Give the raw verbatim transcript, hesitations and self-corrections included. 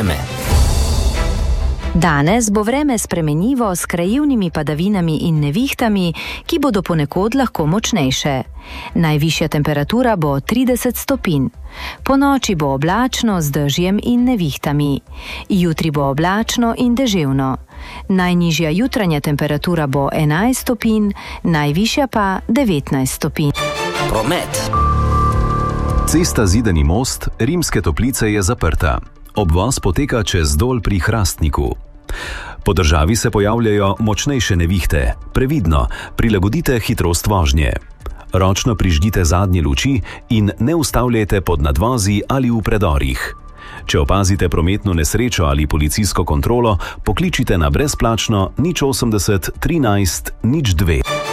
Vreme. Danes bo vreme spremenljivo s krajevnimi padavinami in nevihtami, ki bodo ponekod lahko močnejše. Najvišja temperatura bo trideset stopinj. Ponoči bo oblačno z dežjem in nevihtami. Jutri bo oblačno in deževno. Najnižja jutranja temperatura bo enajst stopinj, najvišja pa devetnajst stopinj. Promet. Cesta Zidani most Rimske Toplice je zaprta. Obvoz poteka čez Dol pri Hrastniku. Po državi se pojavljajo močnejše nevihte. Previdno, prilagodite hitrost vožnje. Ročno prižgite zadnje luči in ne ustavljajte pod nadvozi ali v predorih. Če opazite prometno nesrečo ali policijsko kontrolo, pokličite na brezplačno nič osemdeset trinajst nič dve.